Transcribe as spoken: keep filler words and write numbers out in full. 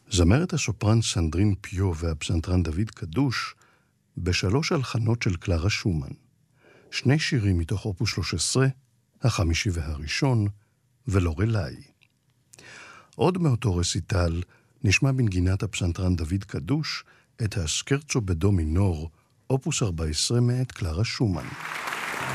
זמרת הסופרן סנדרין פיו והפסנתרן דוד קדוש בשלוש הלחנות של קלרה שומן. שני שירים מתוך אופוס שלוש עשרה, החמישי והראשון, ולורלאי. עוד מאותו רסיטל נשמע בנגינת הפסנתרן דוד קדוש את הסקרצו בדו מינור, אופוס ארבע עשרה מאת קלרה שומן.